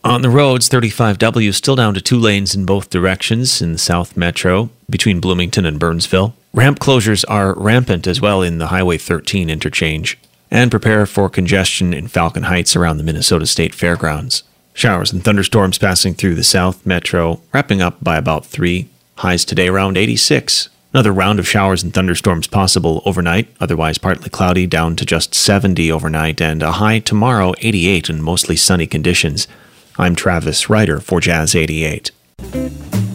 On the roads, 35W still down to 2 lanes in both directions in the South Metro between Bloomington and Burnsville. Ramp closures are rampant as well in the Highway 13 interchange. And prepare for congestion in Falcon Heights around the Minnesota State Fairgrounds. Showers and thunderstorms passing through the South Metro, wrapping up by about 3. Highs today around 86. Another round of showers and thunderstorms possible overnight, otherwise partly cloudy, down to just 70 overnight, and a high tomorrow 88 in mostly sunny conditions. I'm Travis Ryder for Jazz 88.